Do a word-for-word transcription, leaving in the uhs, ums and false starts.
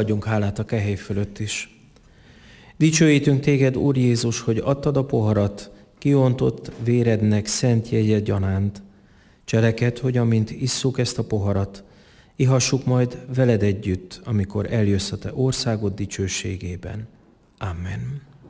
adjunk hálát a kehely fölött is. Dicsőítünk téged, Úr Jézus, hogy adtad a poharat, kiontott vérednek szent jegye gyanánt. Cseleked, hogy amint isszuk ezt a poharat, ihassuk majd veled együtt, amikor eljössz a te országod dicsőségében. Amen.